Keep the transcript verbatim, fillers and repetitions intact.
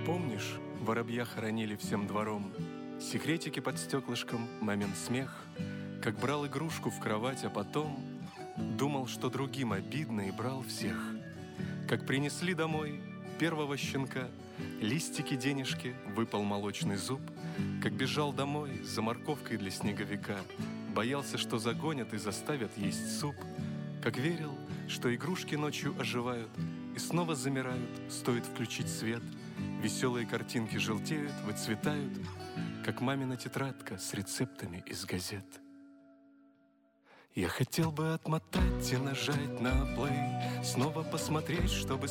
Помнишь, воробья хоронили всем двором, секретики под стеклышком, мамин смех, как брал игрушку в кровать, а потом думал, что другим обидно, и брал всех. Как принесли домой первого щенка, листики, денежки, выпал молочный зуб, как бежал домой за морковкой для снеговика, боялся, что загонят и заставят есть суп, как верил, что игрушки ночью оживают и снова замирают, стоит включить свет. Веселые картинки желтеют, выцветают, как мамина тетрадка с рецептами из газет. Я хотел бы отмотать и нажать на плей, снова посмотреть, чтобы